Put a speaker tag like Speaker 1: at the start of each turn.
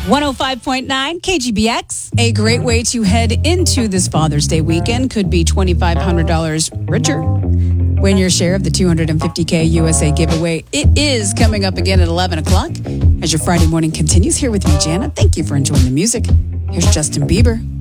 Speaker 1: 105.9 KGBX. A great way to head into this Father's Day weekend could be $2,500 richer. Win your share of the $250K USA giveaway. It is coming up again at 11 o'clock. As your Friday morning continues, here with me, Jana. Thank you for enjoying the music. Here's Justin Bieber.